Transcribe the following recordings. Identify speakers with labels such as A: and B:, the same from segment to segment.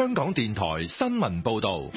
A: 香港電台新聞報道。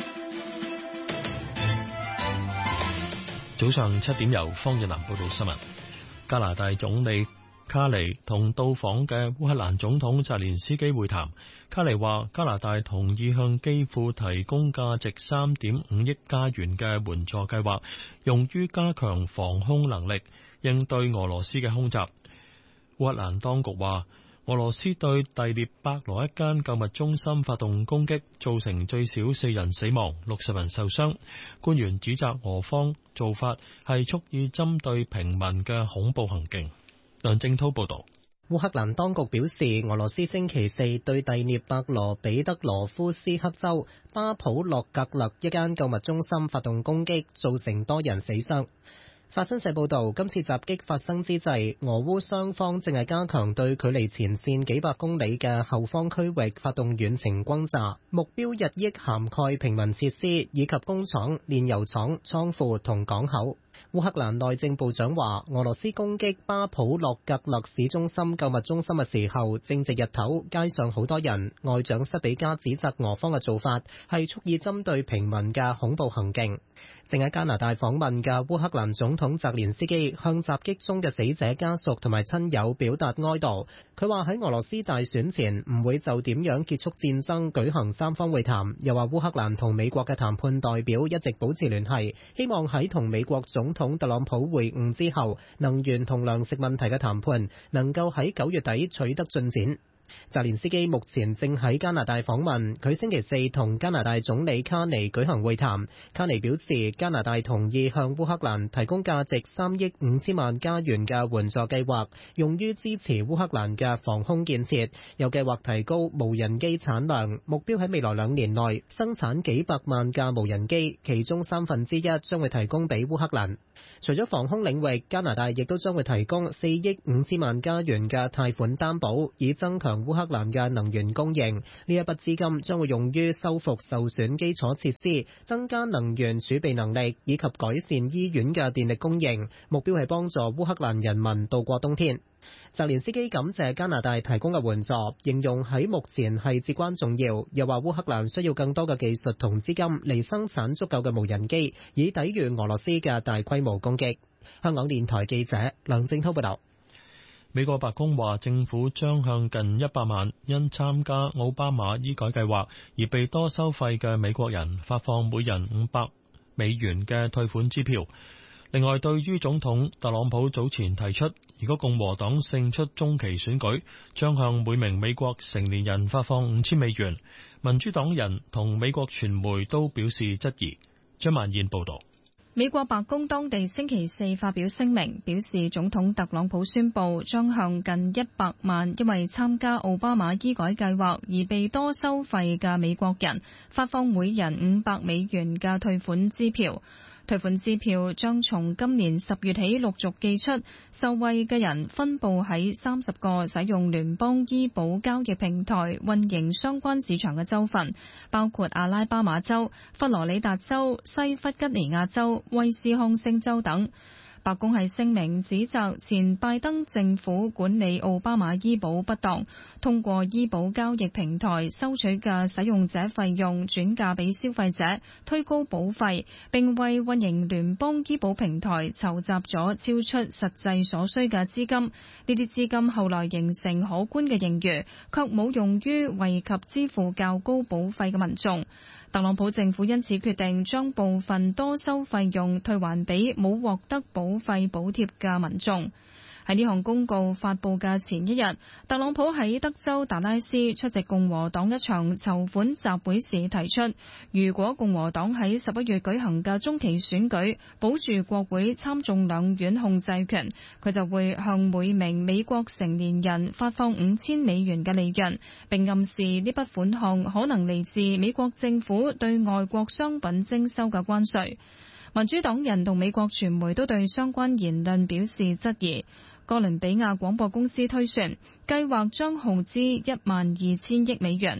B: 早上7點由方日南報道新聞。加拿大總理卡尼同到訪嘅烏克蘭總統澤連斯基會談。卡尼話加拿大同意向基輔提供價值3.5億加元嘅援助計劃，用於加強防空能力，應對俄羅斯嘅空襲。烏克蘭當局話俄羅斯對第聶伯羅一間購物中心發動攻擊，造成最少4人死亡、60人受傷。官員指責俄方做法係蓄意針對平民嘅恐怖行徑。梁正濤報道。
C: 烏克蘭當局表示，俄羅斯星期四對第聶伯羅彼得羅夫斯克州巴普洛格勒一間購物中心發動攻擊，造成多人死傷。法新社報導，今次襲擊發生之際，俄烏雙方正係加強對距離前線幾百公里嘅後方區域發動遠程轟炸，目標日益涵蓋平民設施以及工廠、煉油廠、倉庫同港口。烏克蘭內政部長話，俄羅斯攻擊巴普洛格勒市中心購物中心嘅時候，正值日頭，街上好多人。外長塞比加指責俄方嘅做法係蓄意針對平民嘅恐怖行徑。正喺加拿大訪問嘅烏克蘭總統澤連斯基向襲擊中嘅死者家屬同埋親友表達哀悼。佢話喺俄羅斯大選前唔會就點樣結束戰爭舉行三方會談，又話烏克蘭同美國嘅談判代表一直保持聯繫，希望喺同美國總統特朗普會晤之後，能源同糧食問題嘅談判能夠喺9月底取得進展。澤連斯基目前正喺加拿大訪問，佢星期四同加拿大總理卡尼舉行會談。卡尼表示，加拿大同意向烏克蘭提供價值3億5千萬加元嘅援助計劃，用於支持烏克蘭嘅防空建設，又計劃提高無人機產量，目標喺未來2年內生產幾百萬架無人機，其中1/3將會提供俾烏克蘭。除咗防空領域，加拿大亦都將會提供4億5千萬加元嘅貸款擔保，以增強烏克蘭嘅能源供應。呢一筆資金將會用於修復受損基礎設施、增加能源儲備能力以及改善醫院嘅電力供應，目標係幫助烏克蘭人民度過冬天。澤連斯基感謝加拿大提供嘅援助，形容喺目前係至關重要，又話烏克蘭需要更多嘅技術同資金嚟生產足夠嘅無人機，以抵禦俄羅斯嘅大規模攻擊。香港電台記者梁正濤報道。
B: 美國白宮話，政府將向近100萬因參加奧巴馬醫改計劃而被多收費嘅美國人發放每人$500嘅退款支票。另外，對於總統特朗普早前提出，如果共和黨勝出中期選舉，將向每名美國成年人發放$5000，民主黨人同美國傳媒都表示質疑。張曼燕報道。
D: 美國白宮當地星期四發表聲明，表示總統特朗普宣布將向近100萬因為參加奧巴馬醫改計劃而被多收費嘅美國人發放每人$500嘅退款支票。退款支票將從今年10月起陸續寄出，受惠嘅人分佈喺30個使用聯邦醫保交易平台運營相關市場嘅州份，包括阿拉巴馬州、佛羅里達州、西弗吉尼亞州、威斯康星州等。白宮喺聲明指責前拜登政府管理奧巴馬醫保不當，通過醫保交易平台收取嘅使用者費用轉嫁俾消費者，推高保費，並為運營聯邦醫保平台籌集咗超出實際所需嘅資金。呢啲資金後來形成可觀嘅盈餘，卻冇用於惠及支付較高保費嘅民眾。特朗普政府因此決定將部分多收費用退還俾冇獲得保費補貼嘅民眾。喺呢項公告發佈嘅前一日，特朗普喺德州達拉斯出席共和黨一場籌款集會時提出，如果共和黨喺11月舉行嘅中期選舉保住國會參眾兩院控制權，佢就會向每名美國成年人發放$5000嘅利潤，並暗示呢筆款項可能嚟自美國政府對外國商品徵收嘅關稅。民主黨人同美國傳媒都對相關言論表示質疑。哥倫比亞廣播公司推算，計劃將耗資$12000億。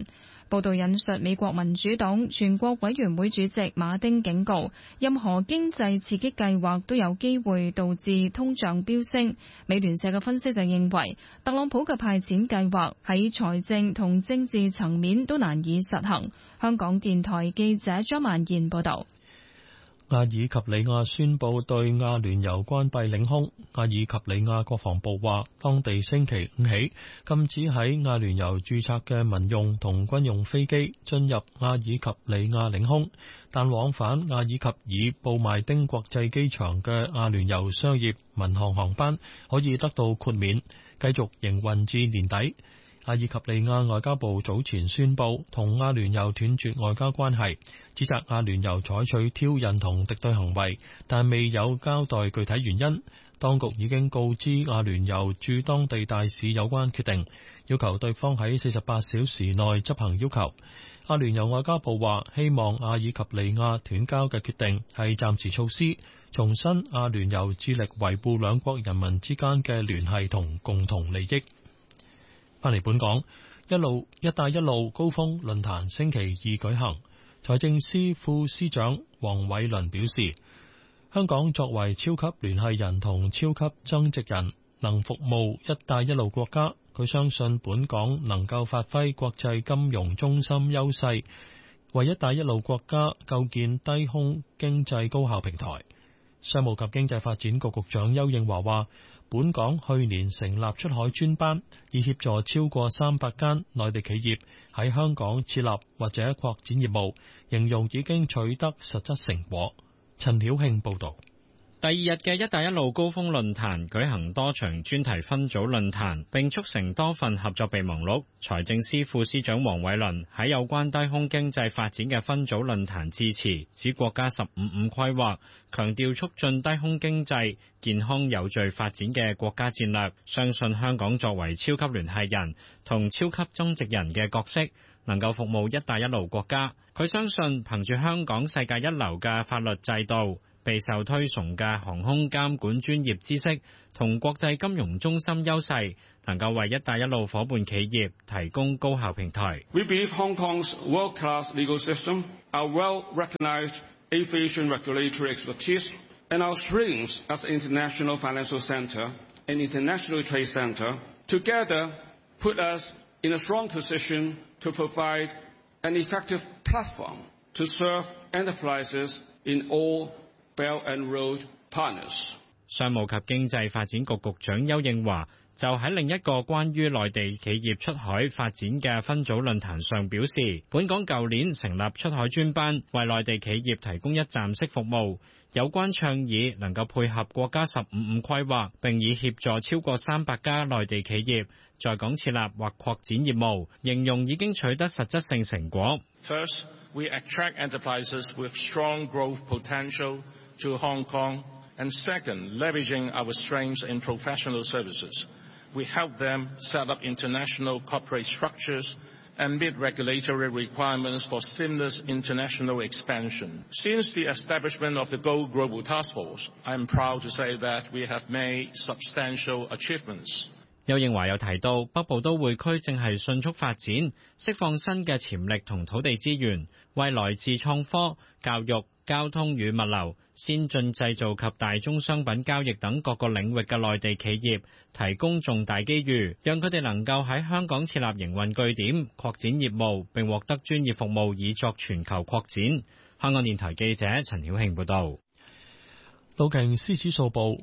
D: 報道引述美國民主黨全國委員會主席馬丁警告，任何經濟刺激計劃都有機會導致通脹飆升。美聯社嘅分析就認為，特朗普嘅派錢計劃喺財政同政治層面都難以實行。香港電台記者張曼燕報道。
B: 阿爾及利亞宣布對阿聯酋關閉領空。阿爾及利亞國防部話，當地星期五起禁止喺阿聯酋註冊嘅民用同軍用飛機進入阿爾及利亞領空，但往返阿爾及爾布邁丁國際機場嘅阿聯酋商業民航航班可以得到豁免，繼續營運至年底。阿爾及利亞外交部早前宣布同阿聯酋斷絕外交關係，指責阿聯酋採取挑釁同敵對行為，但未有交代具體原因。當局已經告知阿聯酋駐當地大使有關決定，要求對方喺48小時內執行要求。阿聯酋外交部話，希望阿爾及利亞斷交嘅決定係暫時措施，重申阿聯酋致力維護兩國人民之間嘅聯繫同共同利益。翻嚟本港，一帶一路高峰論壇星期二舉行。財政司副司長黃偉綸表示，香港作為超級聯繫人同超級增值人，能服務一帶一路國家。佢相信本港能夠發揮國際金融中心優勢，為一帶一路國家構建低空經濟高效平台。商務及經濟發展局局長丘應樺話，本港去年成立出海專班，以協助超過300間內地企業喺香港設立或者擴展業務，形容已經取得實質成果。陳曉慶報導。
E: 第二日嘅一帶一路高峰論壇舉行多場專題分組論壇，並促成多份合作備忘錄。財政司副司長黃偉綸喺有關低空經濟發展嘅分組論壇致辭，指國家15-5規劃強調促進低空經濟健康有序發展嘅國家戰略，相信香港作為超級聯繫人同超級增值人嘅角色，能夠服務一帶一路國家。佢相信憑住香港世界一流嘅法律制度，備受推崇嘅航空監管專業知識同國際金融中心優勢，能夠為一帶一路伙伴企業提供高效平台。
F: We believe Hong Kong's world-class legal system, our well-recognized aviation regulatory expertise, and our strengths as an international financial center and international trade center together put us in a strong position to provide an effective platform to serve enterprises in all Belt and Road partners。
E: 商務及經濟發展局局長丘應樺就喺另一個關於內地企業出海發展嘅分組論壇上表示，本港舊年成立出海專班，為內地企業提供一站式服務。有關倡議能夠配合國家15-5規劃，並以協助超過300家內地企業在港設立或擴展業務，形容已經取得實質性成果。
G: First, we attract enterprises with strong growth potential to Hong Kong, and second, leveraging our strengths in professional services, we help them set up international corporate structures and meet regulatory requirements for seamless international expansion. Since the establishment of the Go Global Task Force, I am proud to say that we have made substantial achievements.
E: 丘應樺有提到，北部都會區正係迅速發展，釋放新嘅潛力同土地資源，為來自創科、教育、交通與物流、先進製造及大宗商品交易等各個領域嘅內地企業提供重大機遇，讓佢哋能夠喺香港設立營運據點、擴展業務，並獲得專業服務以作全球擴展。香港電台記者陳曉慶報導。
B: 道瓊斯指數報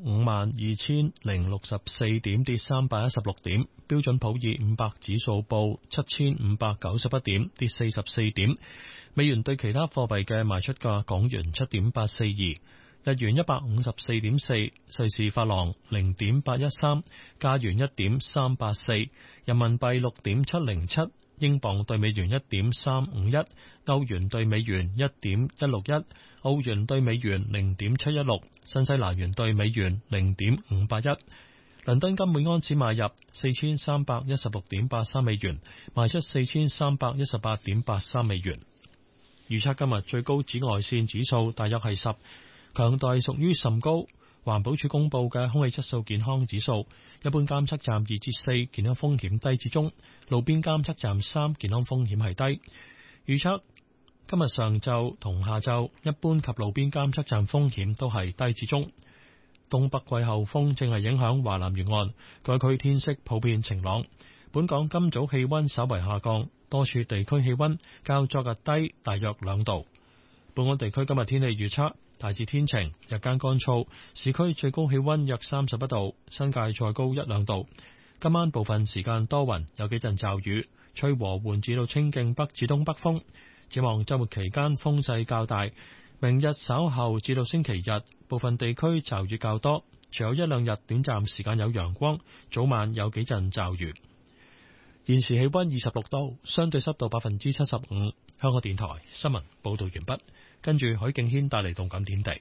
B: 52,064點，跌316點；標準普爾500指數報7,591點，跌44點。美元對其他貨幣嘅賣出價：港元7.842，日元154.4，瑞士法郎0.813，加元1.384，人民幣6.707。英鎊對美元1.351，歐元對美元1.161，澳元對美元0.716，新西蘭元對美元0.581。倫敦金每安士買入4316.83美元，賣出4318.83美元。預測今日最高紫外線指數大約係10，強度屬於甚高。 環保署公布嘅空氣質素健康指數，一般監測站2至4，健康風險低至中；路邊監測站3，健康風險係低。預測今日上晝同下晝，一般及路邊監測站風險都係低至中。東北季候風正係影響華南沿岸，該區天色普遍晴朗。本港今早氣溫稍為下降，多處地區氣溫較昨日低大約2度。本港地區今日天氣預測大致天晴，日間乾燥，市區最高氣溫約31度，新界再高1-2度。今晚部分時間多雲，有幾陣驟雨，吹和緩至到清勁北至東北風。展望週末期間風勢較大，明日稍後至到星期日部分地區驟雨較多，隨後1-2日短暫時間有陽光，早晚有幾陣驟雨。現時氣溫26度，相對濕度75%。香港電台新聞報道完畢，跟住許敬軒帶嚟動感天地。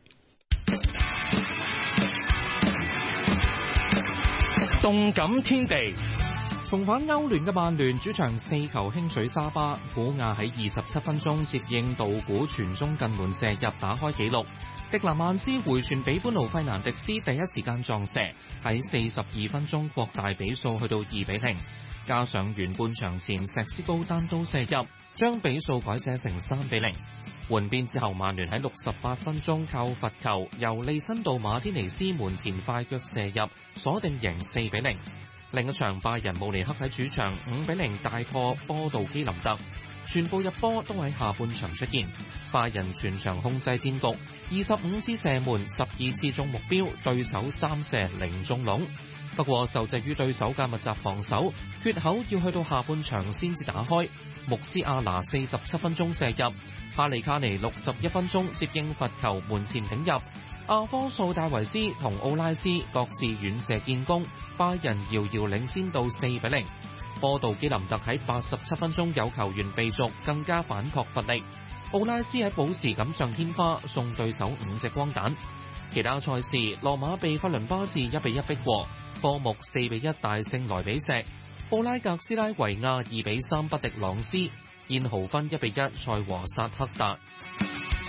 H: 動感天地，重返歐聯嘅曼聯主場4球輕取沙巴，古亞喺27分鐘接應道古傳中近門射入打開紀錄。迪蘭曼斯回傳俾般奴費南迪斯第一時間撞射，喺42分鐘擴大比數去到2-0，加上完半場前石斯高單刀射入，將比數改寫成3-0。換邊之後，曼聯喺68分鐘靠罰球由利辛道馬天尼斯門前快腳射入，鎖定贏4-0。另一場拜仁慕尼黑喺主場5-0大破波杜基林特，全部入波都喺下半場出現。拜仁全場控制戰局，25次射門12次中目標，對手3射0中籠。不過受制於對手嘅密集防守，缺口要去到下半場先至打開。穆斯亞拿47分鐘射入，哈利卡尼61分鐘接應罰球門前頂入，阿科素戴維斯同奧拉斯各自遠射建功，拜仁遙遙領先到4-0。波杜基林特喺87分鐘有球員被逐，更加反撲乏力。奧拉斯喺補時錦上添花，送對手5隻光蛋。其他賽事，羅馬被費倫巴治1-1逼和，科目4-1大勝萊比錫，布拉格斯拉維亞2-3不敵朗斯，燕豪芬1-1賽和薩克達。